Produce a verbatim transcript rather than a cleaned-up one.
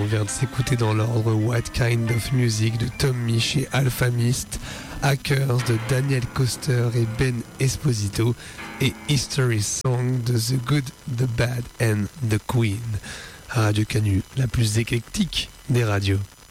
on vient de s'écouter dans l'ordre What Kind of Music de Tom Misch et Alpha Mist, Hackers de Daniel Koester et Ben Esposito et History Song de The Good, The Bad and The Queen. Radio Canu, la plus éclectique des radios.